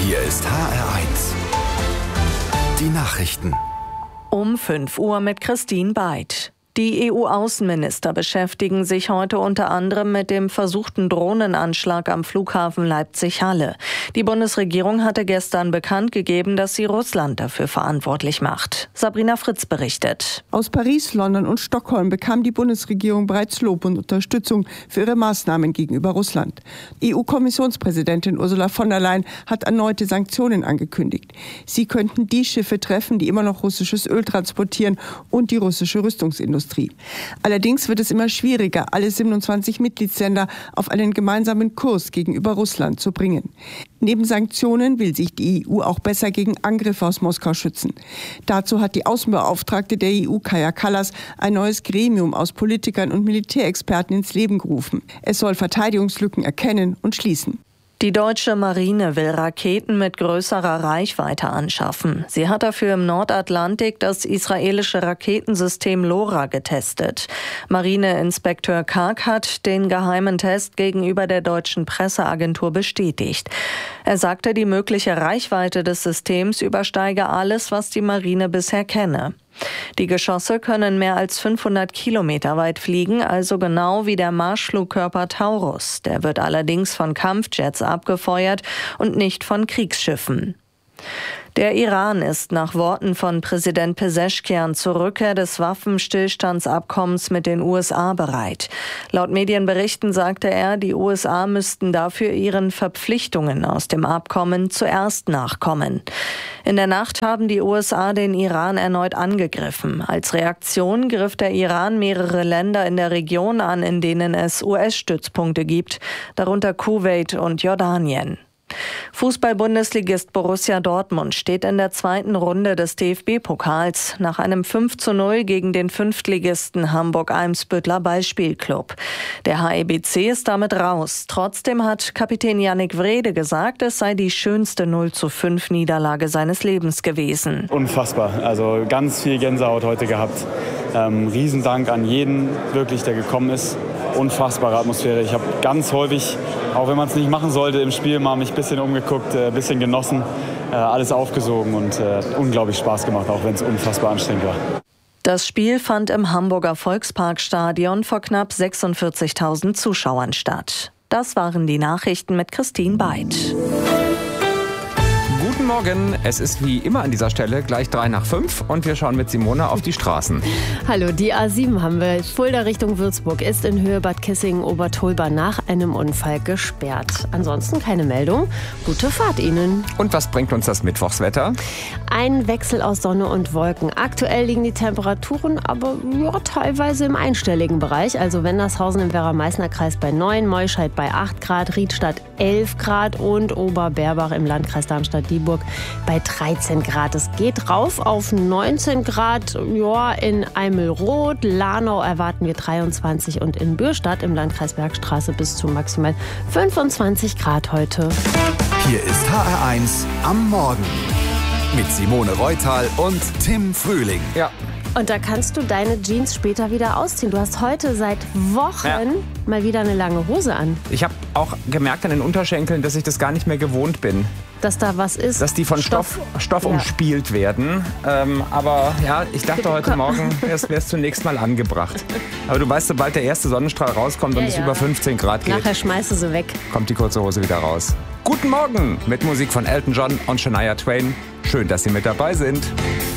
Hier ist HR1. Die Nachrichten. Um 5 Uhr mit Christine Beid. Die EU-Außenminister beschäftigen sich heute unter anderem mit dem versuchten Drohnenanschlag am Flughafen Leipzig-Halle. Die Bundesregierung hatte gestern bekannt gegeben, dass sie Russland dafür verantwortlich macht. Sabrina Fritz berichtet. Aus Paris, London und Stockholm bekam die Bundesregierung bereits Lob und Unterstützung für ihre Maßnahmen gegenüber Russland. EU-Kommissionspräsidentin Ursula von der Leyen hat erneute Sanktionen angekündigt. Sie könnten die Schiffe treffen, die immer noch russisches Öl transportieren, und die russische Rüstungsindustrie. Allerdings wird es immer schwieriger, alle 27 Mitgliedsländer auf einen gemeinsamen Kurs gegenüber Russland zu bringen. Neben Sanktionen will sich die EU auch besser gegen Angriffe aus Moskau schützen. Dazu hat die Außenbeauftragte der EU, Kaja Kallas, ein neues Gremium aus Politikern und Militärexperten ins Leben gerufen. Es soll Verteidigungslücken erkennen und schließen. Die deutsche Marine will Raketen mit größerer Reichweite anschaffen. Sie hat dafür im Nordatlantik das israelische Raketensystem LoRa getestet. Marineinspekteur Karg hat den geheimen Test gegenüber der deutschen Presseagentur bestätigt. Er sagte, die mögliche Reichweite des Systems übersteige alles, was die Marine bisher kenne. Die Geschosse können mehr als 500 Kilometer weit fliegen, also genau wie der Marschflugkörper Taurus. Der wird allerdings von Kampfjets abgefeuert und nicht von Kriegsschiffen. Der Iran ist nach Worten von Präsident Pezeschkian zur Rückkehr des Waffenstillstandsabkommens mit den USA bereit. Laut Medienberichten sagte er, die USA müssten dafür ihren Verpflichtungen aus dem Abkommen zuerst nachkommen. In der Nacht haben die USA den Iran erneut angegriffen. Als Reaktion griff der Iran mehrere Länder in der Region an, in denen es US-Stützpunkte gibt, darunter Kuwait und Jordanien. Fußball-Bundesligist Borussia Dortmund steht in der zweiten Runde des DFB-Pokals nach einem 5:0 gegen den Fünftligisten Hamburg-Eimsbüttler Ballspielclub. Der HEBC ist damit raus. Trotzdem hat Kapitän Yannick Wrede gesagt, es sei die schönste 0:5 Niederlage seines Lebens gewesen. Unfassbar, also ganz viel Gänsehaut heute gehabt. Riesendank an jeden, wirklich, der gekommen ist. Unfassbare Atmosphäre. Ich habe ganz häufig, auch wenn man es nicht machen sollte, im Spiel mal mich ein bisschen umgeguckt, ein bisschen genossen, alles aufgesogen und unglaublich Spaß gemacht, auch wenn es unfassbar anstrengend war. Das Spiel fand im Hamburger Volksparkstadion vor knapp 46.000 Zuschauern statt. Das waren die Nachrichten mit Christine Beid. Guten Morgen, es ist wie immer an dieser Stelle gleich 5:03 und wir schauen mit Simone auf die Straßen. Hallo, die A7 haben wir. Fulda Richtung Würzburg ist in Höhe Bad Kissingen-Obertolba nach einem Unfall gesperrt. Ansonsten keine Meldung. Gute Fahrt Ihnen. Und was bringt uns das Mittwochswetter? Ein Wechsel aus Sonne und Wolken. Aktuell liegen die Temperaturen aber teilweise im einstelligen Bereich. Also Wendershausen im Werra-Meißner-Kreis bei 9, Meuscheid bei 8 Grad, Riedstadt 11 Grad und Oberberbach im Landkreis Darmstadt-Dieburg bei 13 Grad. Es geht rauf auf 19 Grad in Eimelroth. Lahnau erwarten wir 23 und in Bürstadt im Landkreis Bergstraße bis zu maximal 25 Grad heute. Hier ist HR1 am Morgen mit Simone Reutal und Tim Frühling. Ja. Und da kannst du deine Jeans später wieder ausziehen. Du hast heute seit Wochen mal wieder eine lange Hose an. Ich habe auch gemerkt an den Unterschenkeln, dass ich das gar nicht mehr gewohnt bin. Dass da was ist. Dass die von Stoff umspielt werden. Aber ja, ich dachte heute Morgen, es wäre zunächst mal angebracht. Aber du weißt, sobald der erste Sonnenstrahl rauskommt und es über 15 Grad geht, nachher schmeißt du sie weg. Kommt die kurze Hose wieder raus. Guten Morgen mit Musik von Elton John und Shania Twain. Schön, dass Sie mit dabei sind.